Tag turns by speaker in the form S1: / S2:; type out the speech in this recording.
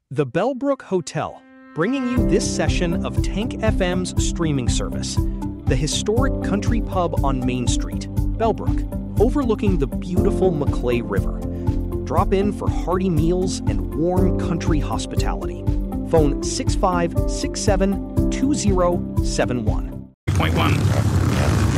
S1: The Bellbrook Hotel, bringing you this session of Tank FM's streaming service. The historic country pub on Main Street, Bellbrook, overlooking the beautiful Maclay River. Drop in for hearty meals and warm country hospitality. Phone 6567-2071.
S2: 0.1.